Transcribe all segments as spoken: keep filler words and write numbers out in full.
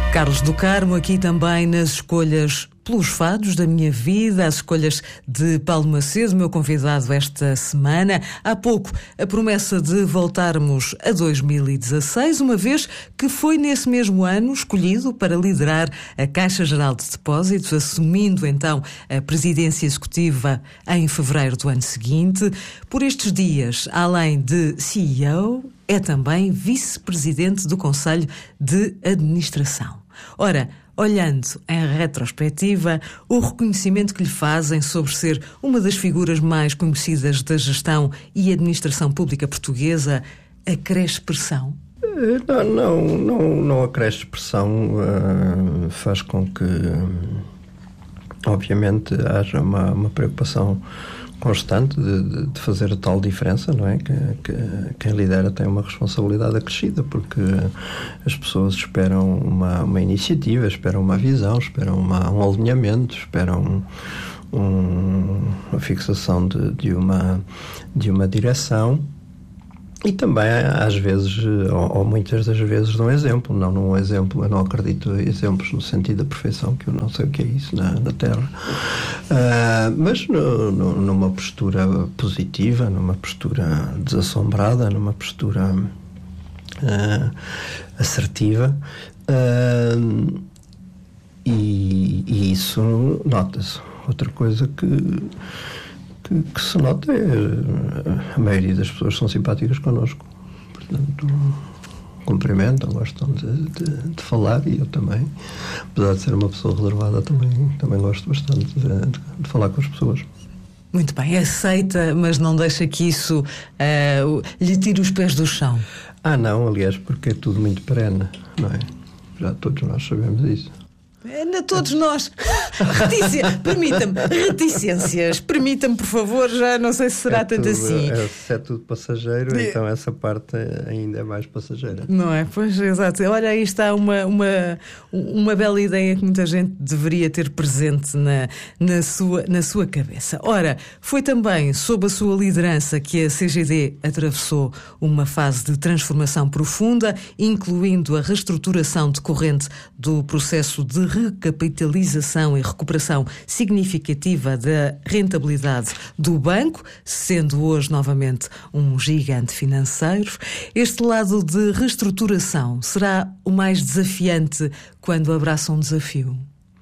Carlos do Carmo, aqui também nas escolhas pelos fados da minha vida, as escolhas de Paulo Macedo, meu convidado esta semana. Há pouco, a promessa de voltarmos a dois mil e dezasseis, uma vez que foi nesse mesmo ano escolhido para liderar a Caixa Geral de Depósitos, assumindo então a presidência executiva em fevereiro do ano seguinte. Por estes dias, além de C E O, é também vice-presidente do Conselho de Administração. Ora, olhando em retrospectiva, o reconhecimento que lhe fazem sobre ser uma das figuras mais conhecidas da gestão e administração pública portuguesa, acresce pressão? Não, não, não, não acresce pressão, uh, faz com que, obviamente, haja uma, uma preocupação constante de, de fazer a tal diferença, não é? Que, que quem lidera tem uma responsabilidade acrescida, porque as pessoas esperam uma, uma iniciativa, esperam uma visão, esperam uma, um alinhamento, esperam um, uma fixação de, de, uma, de uma direção. E também, às vezes, ou, ou muitas das vezes, de um exemplo. Não num exemplo, eu não acredito em exemplos no sentido da perfeição, que eu não sei o que é isso na, na Terra. Uh, mas no, no, numa postura positiva, numa postura desassombrada, numa postura uh, assertiva. Uh, e, e isso nota-se. Outra coisa que... Que, que se nota é a maioria das pessoas são simpáticas connosco, portanto cumprimentam, gostam de, de, de falar, e eu também, apesar de ser uma pessoa reservada, também, também gosto bastante de, de, de falar com as pessoas. Muito bem, aceita, mas não deixa que isso uh, lhe tire os pés do chão. Ah não, aliás, porque é tudo muito perene, não é? Já todos nós sabemos isso. Ainda todos nós. Reticências, permita-me, reticências. Permita-me, por favor, já não sei se será é tanto tudo, assim. É, se é tudo passageiro, é. Então essa parte ainda é mais passageira. Não é? Pois, exato. Olha, aí está uma, uma, uma bela ideia que muita gente deveria ter presente na, na, sua, na sua cabeça. Ora, foi também sob a sua liderança que a C G D atravessou uma fase de transformação profunda, incluindo a reestruturação decorrente do processo de recapitalização e recuperação significativa da rentabilidade do banco, sendo hoje novamente um gigante financeiro. Este lado de reestruturação será o mais desafiante quando abraça um desafio?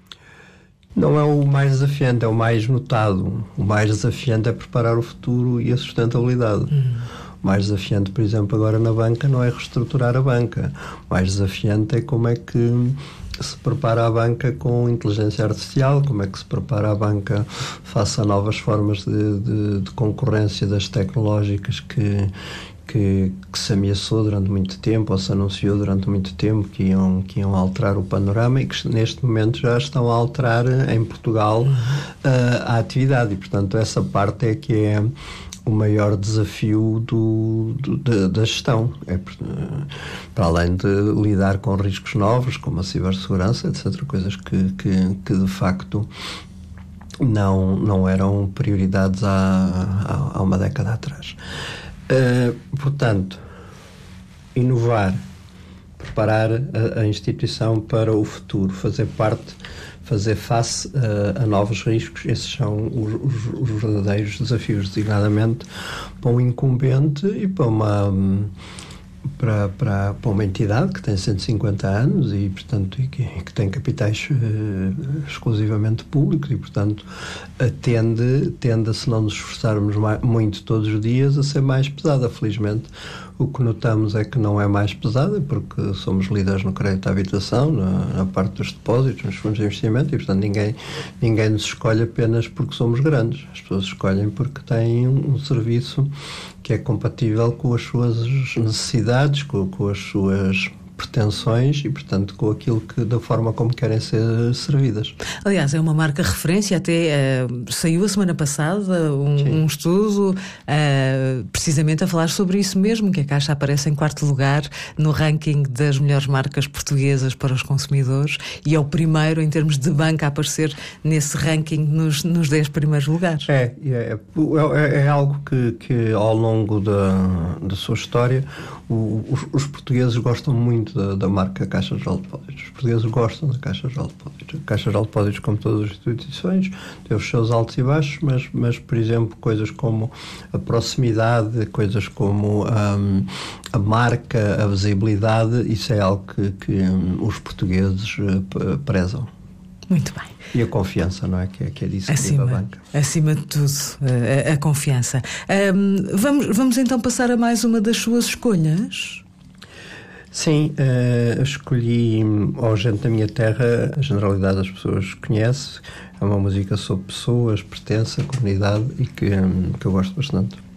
Não é o mais desafiante, é o mais notado. O mais desafiante é preparar o futuro e a sustentabilidade. Hum. O mais desafiante, por exemplo, agora na banca, não é reestruturar a banca. O mais desafiante é como é que se prepara a banca com inteligência artificial, como é que se prepara a banca face a novas formas de, de, de concorrência das tecnológicas que, que, que se ameaçou durante muito tempo, ou se anunciou durante muito tempo, que iam, que iam alterar o panorama e que neste momento já estão a alterar em Portugal uh, a atividade. E, portanto, essa parte é que é o maior desafio do, do, da, da gestão. É, para além de lidar com riscos novos, como a cibersegurança, etcétera, coisas que, que, que de facto não, não eram prioridades há, há uma década atrás. Uh, portanto, inovar, preparar a, a instituição para o futuro, fazer parte, fazer face a, a novos riscos, esses são os, os, os verdadeiros desafios, designadamente para um incumbente e para uma, para, para, para uma entidade que tem cento e cinquenta anos e, portanto, e que, que tem capitais uh, exclusivamente públicos e, portanto, tende, tende a, se não nos esforçarmos mais, muito todos os dias, a ser mais pesada. Felizmente, o que notamos é que não é mais pesada, porque somos líderes no crédito à habitação, na, na parte dos depósitos, nos fundos de investimento, e, portanto, ninguém, ninguém nos escolhe apenas porque somos grandes. As pessoas escolhem porque têm um, um serviço que é compatível com as suas necessidades, com, com as suas pretensões e, portanto, com aquilo que, da forma como querem ser servidas. Aliás, é uma marca referência, até uh, saiu a semana passada um, um estudo uh, precisamente a falar sobre isso mesmo, que a Caixa aparece em quarto lugar no ranking das melhores marcas portuguesas para os consumidores e é o primeiro em termos de banca a aparecer nesse ranking nos, nos dez primeiros lugares. É, é, é, é, é algo que, que ao longo da, da sua história o, os, os portugueses gostam muito da, da marca Caixa Geral de Depósitos. Os portugueses gostam da Caixa Geral de Depósitos. A Caixa Geral de Depósitos, como todas as instituições, tem os seus altos e baixos, mas, mas por exemplo, coisas como a proximidade, coisas como um, a marca, a visibilidade, isso é algo que, que um, os portugueses uh, prezam. Muito bem. E a confiança, não é? Que é, que é disso acima, que vive a banca. Acima de tudo, a, a confiança. Um, vamos, vamos então passar a mais uma das suas escolhas? Sim, uh, escolhi ao Gente da Minha Terra, a generalidade das pessoas conhece. É uma música sobre pessoas, pertença, comunidade e que, um, que eu gosto bastante.